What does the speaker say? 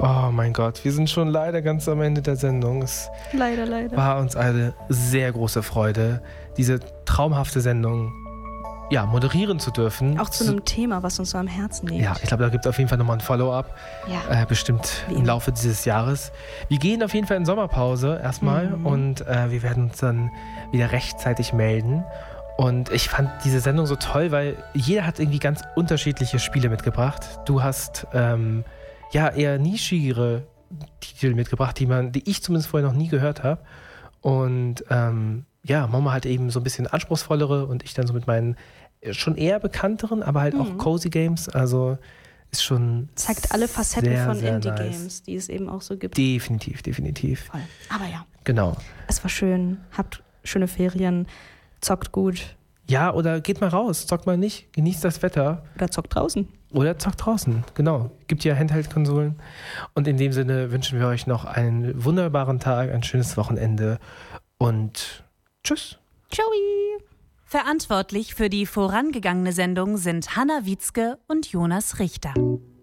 Oh mein Gott, wir sind schon leider ganz am Ende der Sendung. Es Leider. war uns eine sehr große Freude, diese traumhafte Sendung moderieren zu dürfen. Auch zu einem Thema, was uns so am Herzen liegt. Ja, ich glaube, da gibt es auf jeden Fall nochmal ein Follow-up. Ja. Bestimmt im Laufe dieses Jahres. Wir gehen auf jeden Fall in Sommerpause erstmal und wir werden uns dann wieder rechtzeitig melden. Und ich fand diese Sendung so toll, weil jeder hat irgendwie ganz unterschiedliche Spiele mitgebracht. Du hast eher nischigere Titel mitgebracht, die ich zumindest vorher noch nie gehört habe. Und Mama halt eben so ein bisschen anspruchsvollere und ich dann so mit meinen schon eher bekannteren, aber halt auch Cozy Games. Also ist schon zeigt alle Facetten sehr, von sehr Indie-Games, nice. Die es eben auch so gibt. Definitiv. Voll. Aber ja. Genau. Es war schön. Habt schöne Ferien. Zockt gut. Ja, oder geht mal raus. Zockt mal nicht. Genießt das Wetter. Oder zockt draußen. Genau. Gibt ja Handheld-Konsolen. Und in dem Sinne wünschen wir euch noch einen wunderbaren Tag, ein schönes Wochenende und tschüss. Ciao. Verantwortlich für die vorangegangene Sendung sind Hanna Wietzke und Jonas Richter.